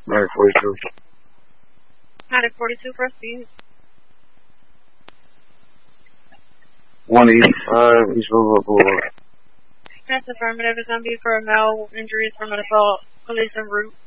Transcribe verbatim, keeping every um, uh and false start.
nine forty-two. nine forty-two, proceed. one eighty-five East Roosevelt Boulevard. That's affirmative. It's going to be for a male injuries from an assault. Police en route.